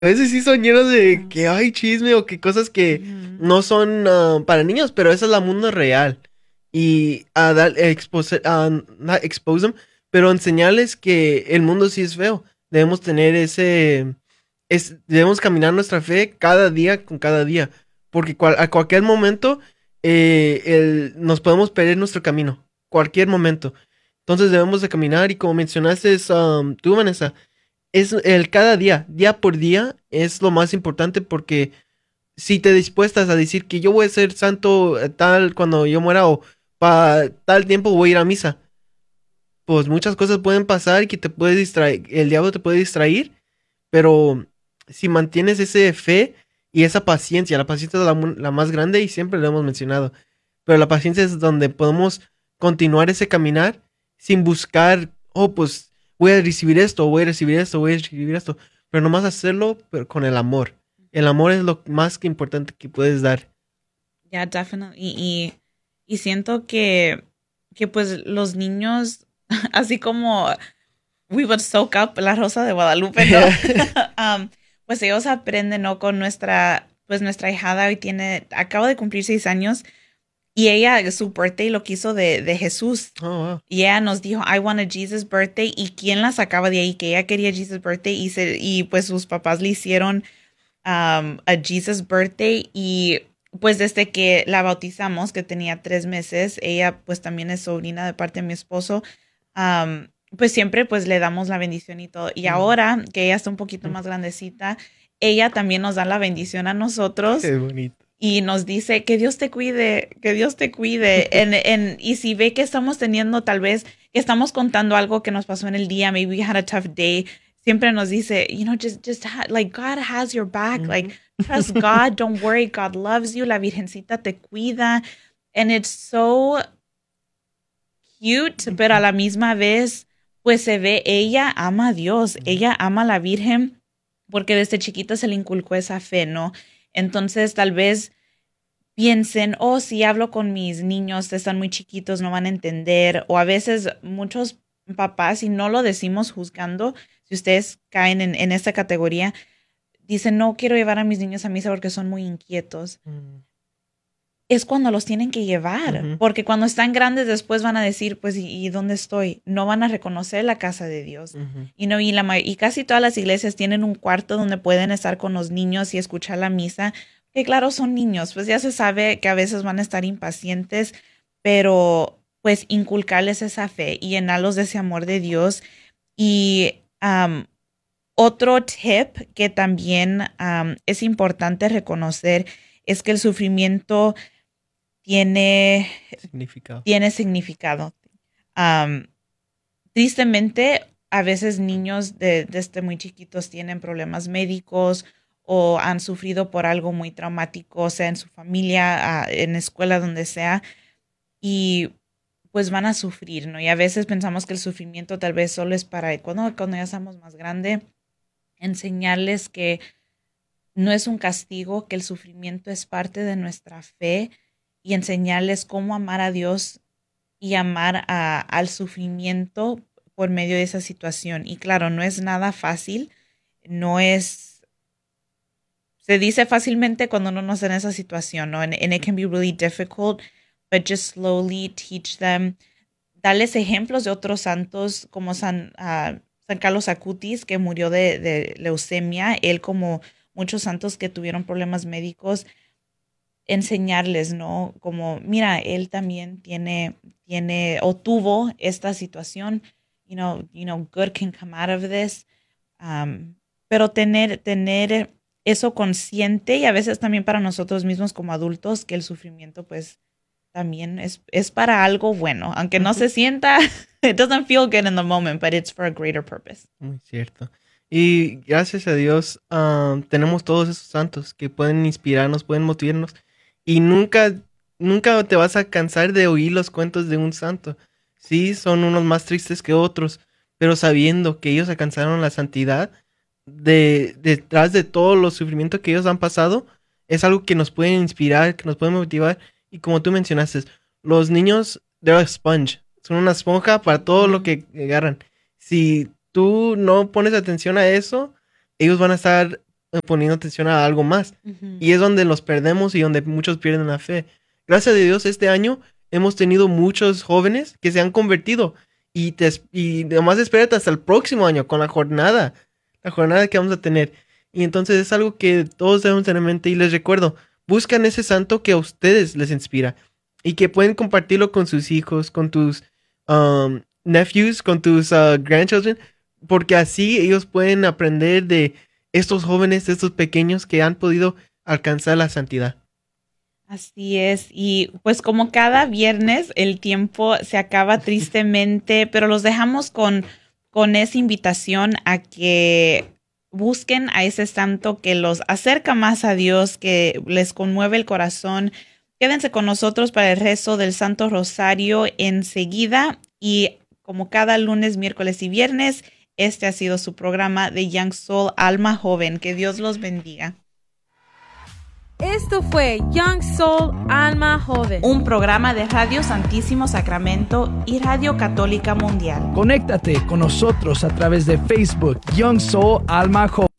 A veces sí son llenos de que hay chisme o que cosas que Ujú. no son para niños, pero esa es la mundo real. Y a dar, not expose them, pero enseñarles que el mundo sí es feo. Debemos tener debemos caminar nuestra fe cada día con cada día. Porque a cualquier momento nos podemos perder nuestro camino. Cualquier momento. Entonces debemos de caminar y como mencionaste, tú, Vanessa, es el cada día, día por día, es lo más importante porque si te dispuestas a decir que yo voy a ser santo tal cuando yo muera o para tal tiempo voy a ir a misa, pues muchas cosas pueden pasar y que te puedes distraer, el diablo te puede distraer, pero si mantienes ese fe y esa paciencia, la paciencia es la más grande y siempre lo hemos mencionado, pero la paciencia es donde podemos continuar ese caminar sin buscar, oh, pues voy a recibir esto, voy a recibir esto, voy a recibir esto, pero nomás hacerlo pero con el amor. El amor es lo más que importante que puedes dar. Yeah, definitely. Y siento que pues los niños, así como we would soak up la Rosa de Guadalupe, ¿no? Pues ellos aprenden, ¿no? Con nuestra hijada hoy acaba de cumplir 6 años y ella, su birthday lo quiso de Jesús. Oh, wow. Y ella nos dijo, I want a Jesus birthday. ¿Y quién la sacaba de ahí? Que ella quería Jesus birthday y pues sus papás le hicieron a Jesus birthday y pues desde que la bautizamos, que tenía 3 meses, ella pues también es sobrina de parte de mi esposo, um, pues siempre pues le damos la bendición y todo. Y Mm. ahora que ella está un poquito más grandecita, ella también nos da la bendición a nosotros Qué bonito. y nos dice que Dios te cuide, que Dios te cuide. Y si ve que estamos teniendo tal vez, que estamos contando algo que nos pasó en el día, maybe we had a tough day, siempre nos dice, like God has your back, Ujú. like trust God, don't worry, God loves you, la Virgencita te cuida. And it's so cute, pero a Ujú. la misma vez, pues se ve, ella ama a Dios, Ujú. ella ama a la Virgen, porque desde chiquita se le inculcó esa fe, ¿no? Entonces, tal vez piensen, oh, si hablo con mis niños, están muy chiquitos, no van a entender. O a veces muchos papás, y no lo decimos juzgando, si ustedes caen en esta categoría, dicen, no quiero llevar a mis niños a misa porque son muy inquietos. Mm. Es cuando los tienen que llevar, Ujú. porque cuando están grandes después van a decir, pues, ¿y dónde estoy? No van a reconocer la casa de Dios. Ujú. Y no, y casi todas las iglesias tienen un cuarto donde pueden estar con los niños y escuchar la misa, que claro, son niños, pues ya se sabe que a veces van a estar impacientes, pero pues inculcarles esa fe y llenarlos de ese amor de Dios. Y otro tip que también es importante reconocer es que el sufrimiento tiene, Significado. tiene significado. Am, Tristemente, a veces niños desde muy chiquitos tienen problemas médicos o han sufrido por algo muy traumático, sea en su familia, en la escuela, donde sea, y pues van a sufrir, ¿no? Y a veces pensamos que el sufrimiento tal vez solo es para cuando ya estamos más grande, enseñarles que no es un castigo, que el sufrimiento es parte de nuestra fe y enseñarles cómo amar a Dios y amar al sufrimiento por medio de esa situación. Y claro, no es nada fácil, no es, se dice fácilmente cuando uno no está en esa situación, ¿no? And it can be really difficult, but just slowly teach them, darles ejemplos de otros santos como San Carlos Acutis, que murió de leucemia, él como muchos santos que tuvieron problemas médicos, enseñarles, ¿no? Como, mira, él también tiene o tuvo esta situación, good can come out of this. Um, pero tener eso consciente y a veces también para nosotros mismos como adultos, que el sufrimiento pues también es para algo bueno, aunque no Ujú. se sienta, it doesn't feel good in the moment, but it's for a greater purpose. Muy cierto. Y gracias a Dios, tenemos todos esos santos que pueden inspirarnos, pueden motivarnos. Y nunca te vas a cansar de oír los cuentos de un santo. Sí, son unos más tristes que otros, pero sabiendo que ellos alcanzaron la santidad, detrás de todo los sufrimientos que ellos han pasado, es algo que nos puede inspirar, que nos puede motivar. Y como tú mencionaste, los niños, they're a sponge, son una esponja para todo lo Ujú. que agarran. Si tú no pones atención a eso, ellos van a estar poniendo atención a algo más. Ujú. Y es donde los perdemos y donde muchos pierden la fe. Gracias a Dios, este año hemos tenido muchos jóvenes que se han convertido. Y nomás espérate hasta el próximo año con la jornada que vamos a tener. Y entonces es algo que todos debemos tener en mente. Y les recuerdo, buscan ese santo que a ustedes les inspira y que pueden compartirlo con sus hijos, con tus nephews, con tus grandchildren, porque así ellos pueden aprender de estos jóvenes, de estos pequeños que han podido alcanzar la santidad. Así es, y pues como cada viernes el tiempo se acaba tristemente, pero los dejamos con esa invitación a que busquen a ese santo que los acerca más a Dios, que les conmueve el corazón. Quédense con nosotros para el rezo del Santo Rosario enseguida y como cada lunes, miércoles y viernes, este ha sido su programa de Young Soul, Alma Joven. Que Dios los bendiga. Esto fue Young Soul, Alma Joven. Un programa de Radio Santísimo Sacramento y Radio Católica Mundial. Conéctate con nosotros a través de Facebook, Young Soul Alma Joven.